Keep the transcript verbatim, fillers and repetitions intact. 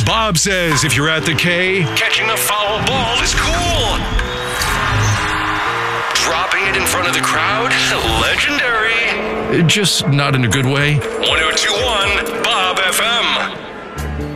Bob says if you're at the K, catching a foul ball is cool. Dropping it in front of the crowd, legendary. Just not in a good way. one oh two one